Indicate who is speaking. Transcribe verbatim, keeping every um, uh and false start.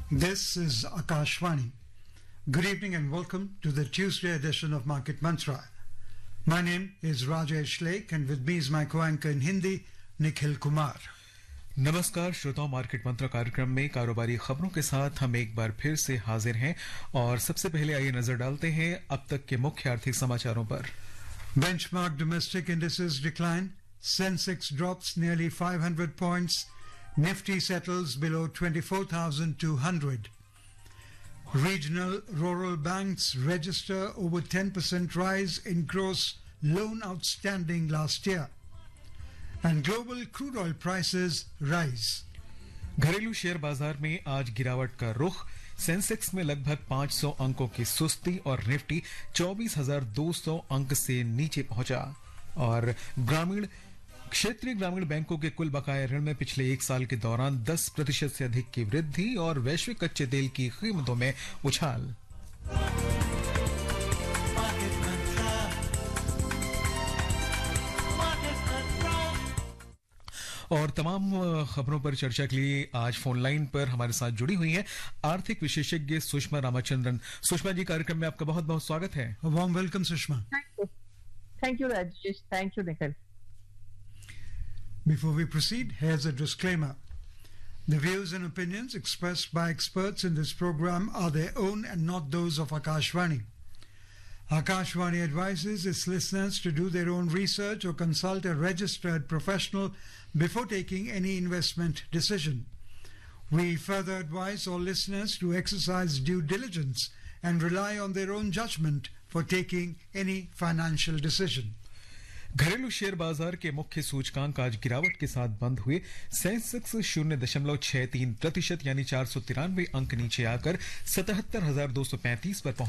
Speaker 1: This is Akashvani. Good evening and welcome to the Tuesday edition of Market Mantra. My name is Rajesh Lake and with me is my co-anchor in Hindi, Nikhil Kumar.
Speaker 2: नमस्कार श्रोताओं, market मंत्र कार्यक्रम में कारोबारी खबरों के साथ हम एक बार फिर से हाजिर हैं और सबसे पहले आइए नजर डालते हैं अब तक के मुख्य आर्थिक समाचारों पर।
Speaker 1: Benchmark domestic indices decline. Sensex drops nearly five hundred points. Nifty settles below twenty-four thousand two hundred. Regional rural banks register over ten percent rise in gross loan outstanding last year. And global crude oil prices rise.
Speaker 2: घरेलू share बाजार में आज गिरावट का रुख। Sensex में लगभग पाँच सौ अंकों की सुस्ती और निफ्टी चौबीस हज़ार दो सौ अंक से नीचे पहुंचा। और ग्रामीण क्षेत्रीय ग्रामीण बैंकों के कुल बकाया ऋण में पिछले एक साल के दौरान दस प्रतिशत से अधिक की वृद्धि और वैश्विक कच्चे तेल की कीमतों में उछाल। और तमाम खबरों पर चर्चा के लिए आज फोन लाइन पर हमारे साथ जुड़ी हुई हैं आर्थिक विशेषज्ञ सुषमा रामाचंद्रन। सुषमा जी, कार्यक्रम में आपका बहुत बहुत स्वागत है।
Speaker 1: Warm welcome, Sushma.
Speaker 3: Thank you. Thank you, Rajesh. Thank you, Nikhil.
Speaker 1: Before we proceed, here's a disclaimer. The views and opinions expressed by experts in this program are their own and not those of Akashvani. Akashvani advises its listeners to do their own research or consult a registered professional before taking any investment decision. We further advise all listeners to exercise due diligence and rely on their own judgment for taking any financial decision.
Speaker 2: घरेलू share बाजार के मुख्य सूचकांक आज गिरावट के साथ बंद हुए। सेंसेक्स शून्य दशमलव छह तीन प्रतिशत यानी चार सौ तिरानवे अंक नीचे आकर सतहत्तर हजार दो सौ पैंतीस पर पहुंच